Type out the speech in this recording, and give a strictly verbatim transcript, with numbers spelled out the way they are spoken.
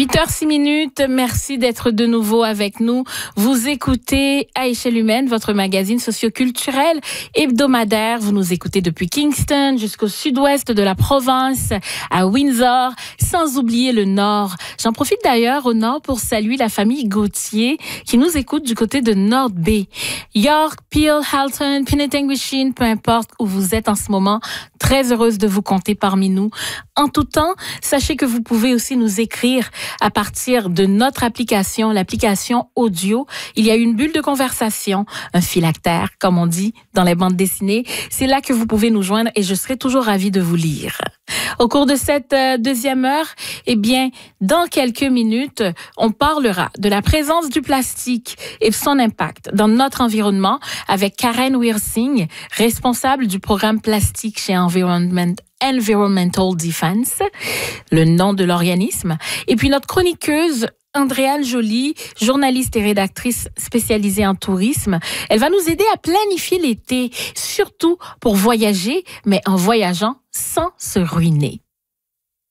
huit heures six minutes, merci d'être de nouveau avec nous. Vous écoutez À échelle humaine, votre magazine socioculturel hebdomadaire. Vous nous écoutez depuis Kingston jusqu'au sud-ouest de la province, à Windsor, sans oublier le nord. J'en profite d'ailleurs au nord pour saluer la famille Gauthier qui nous écoute du côté de North Bay. York, Peel, Halton, Penetanguishene, peu importe où vous êtes en ce moment, très heureuse de vous compter parmi nous. En tout temps, sachez que vous pouvez aussi nous écrire à partir de notre application, l'application audio. Il y a une bulle de conversation, un phylactère, comme on dit dans les bandes dessinées. C'est là que vous pouvez nous joindre et je serai toujours ravie de vous lire. Au cours de cette euh, deuxième heure, eh bien, dans quelques minutes, on parlera de la présence du plastique et de son impact dans notre environnement avec Karen Wirsing, responsable du programme plastique chez Environment Environmental Defense, le nom de l'organisme. Et puis notre chroniqueuse Andréane Joly, journaliste et rédactrice spécialisée en tourisme. Elle va nous aider à planifier l'été, surtout pour voyager, mais en voyageant sans se ruiner.